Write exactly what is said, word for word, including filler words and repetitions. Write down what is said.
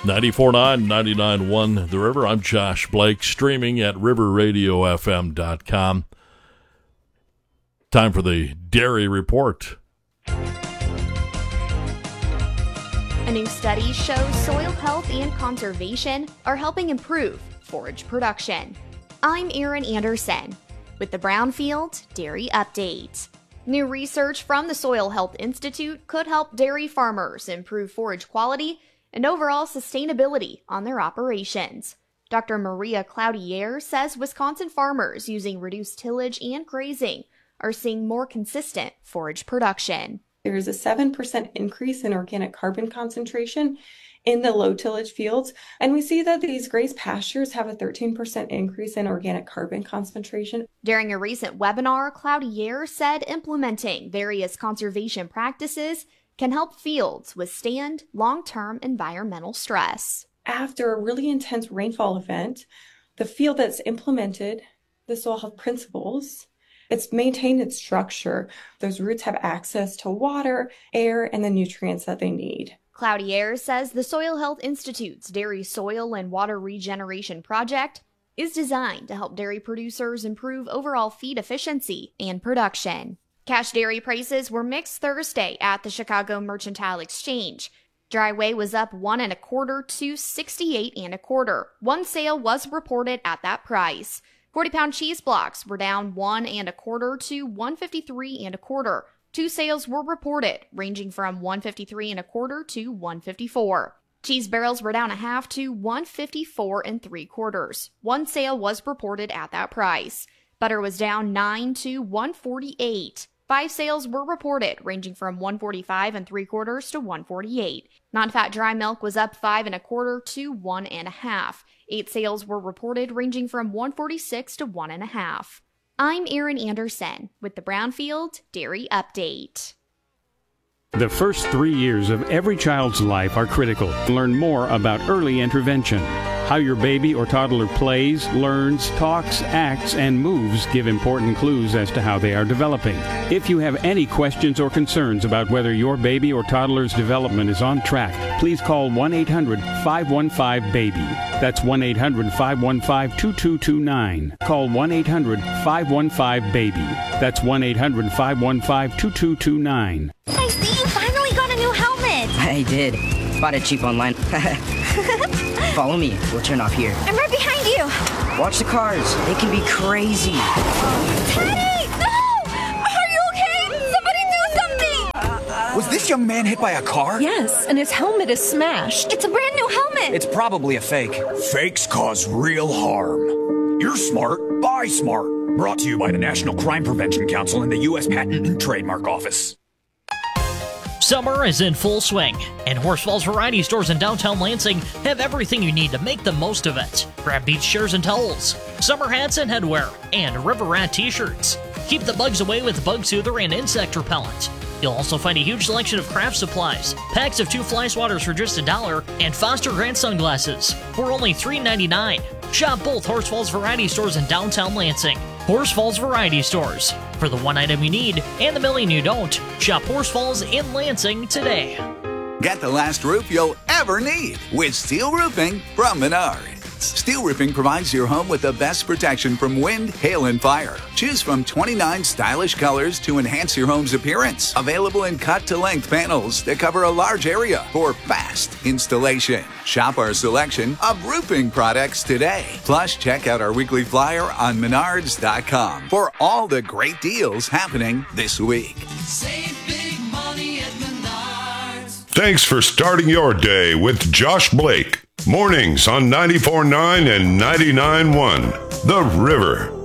ninety-four point nine, ninety-nine point one The River. I'm Josh Blake, streaming at river radio f m dot com. Time for the Dairy Report. A new study shows soil health and conservation are helping improve forage production. I'm Erin Anderson with the Brownfield Dairy Update. New research from the Soil Health Institute could help dairy farmers improve forage quality and overall sustainability on their operations. Doctor Maria Cloutier says Wisconsin farmers using reduced tillage and grazing are seeing more consistent forage production. There is a seven percent increase in organic carbon concentration in the low tillage fields, and we see that these grazed pastures have a thirteen percent increase in organic carbon concentration. During a recent webinar, Cloutier said implementing various conservation practices can help fields withstand long-term environmental stress. After a really intense rainfall event, the field that's implemented the soil health principles, it's maintained its structure. Those roots have access to water, air, and the nutrients that they need. Cloutier says the Soil Health Institute's Dairy Soil and Water Regeneration Project is designed to help dairy producers improve overall feed efficiency and production. Cash dairy prices were mixed Thursday at the Chicago Mercantile Exchange. Dry whey was up one and a quarter to sixty-eight and a quarter. One sale was reported at that price. forty-pound cheese blocks were down one and a quarter to one fifty-three and a quarter. Two sales were reported, ranging from one fifty-three and a quarter to one fifty-four. Cheese barrels were down a half to one fifty-four and three quarters. One sale was reported at that price. Butter was down nine to one forty-eight. Five sales were reported, ranging from one forty-five and three quarters to one forty-eight. Non-fat dry milk was up five and a quarter to one and a half. Eight sales were reported, ranging from one forty-six to one and a half. I'm Erin Anderson with the Brownfield Dairy Update. The first three years of every child's life are critical. Learn more about early intervention. How your baby or toddler plays, learns, talks, acts, and moves give important clues as to how they are developing. If you have any questions or concerns about whether your baby or toddler's development is on track, please call one eight hundred five one five baby. That's one eight hundred five one five two two two nine. Call one eight hundred five one five baby. That's one eight hundred five one five two two two nine. I see you finally got a new helmet. I did. Bought it cheap online. Follow me. We'll turn off here. I'm right behind you. Watch the cars. They can be crazy. Teddy! No! Are you okay? Somebody do something! Was this young man hit by a car? Yes, and his helmet is smashed. It's a brand new helmet. It's probably a fake. Fakes cause real harm. You're smart. Buy smart. Brought to you by the National Crime Prevention Council and the U S Patent and Trademark Office. Summer is in full swing, and Horse Falls Variety Stores in downtown Lansing have everything you need to make the most of it. Grab beach chairs and towels, summer hats and headwear, and River Rat t-shirts. Keep the bugs away with Bug Soother and Insect Repellent. You'll also find a huge selection of craft supplies, packs of two fly swatters for just a dollar, and Foster Grant sunglasses for only three ninety-nine. Shop both Horse Falls Variety Stores in downtown Lansing. Horse Falls Variety Stores. For the one item you need and the million you don't, shop Horse Falls in Lansing today. Get the last roof you'll ever need with steel roofing from Menards. Steel roofing provides your home with the best protection from wind, hail, and fire. Choose from twenty-nine stylish colors to enhance your home's appearance. Available in cut-to-length panels that cover a large area for fast installation. Shop our selection of roofing products today. Plus, check out our weekly flyer on menards dot com for all the great deals happening this week. Save big money at Menards. Thanks for starting your day with Josh Blake. Mornings on ninety-four point nine and ninety-nine point one The River.